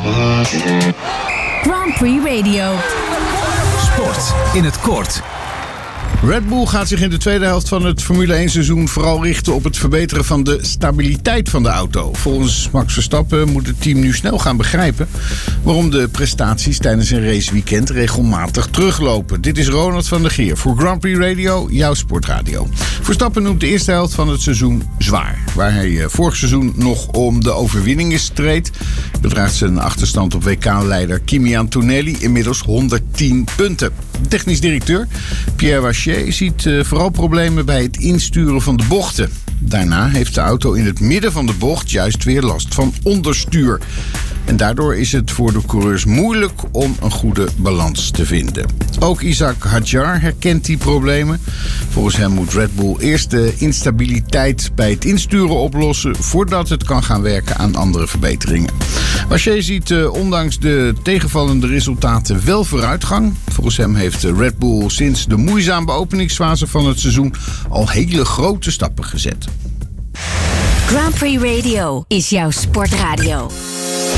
Grand Prix Radio. Sport in het kort. Red Bull gaat zich in de tweede helft van het Formule 1 seizoen vooral richten op het verbeteren van de stabiliteit van de auto. Volgens Max Verstappen moet het team nu snel gaan begrijpen waarom de prestaties tijdens een raceweekend regelmatig teruglopen. Dit is Ronald van der Geer voor Grand Prix Radio, jouw sportradio. Verstappen noemt de eerste helft van het seizoen zwaar. Waar hij vorig seizoen nog om de overwinningen streed, bedraagt zijn achterstand op WK-leider Kimi Antonelli inmiddels 110 punten. Technisch directeur Pierre Waché ziet vooral problemen bij het insturen van de bochten. Daarna heeft de auto in het midden van de bocht juist weer last van onderstuur. En daardoor is het voor de coureurs moeilijk om een goede balans te vinden. Ook Isaac Hadjar herkent die problemen. Volgens hem moet Red Bull eerst de instabiliteit bij het insturen oplossen voordat het kan gaan werken aan andere verbeteringen. Waché ziet ondanks de tegenvallende resultaten wel vooruitgang. Volgens hem heeft Red Bull sinds de moeizame openingsfase van het seizoen al hele grote stappen gezet. Grand Prix Radio is jouw sportradio.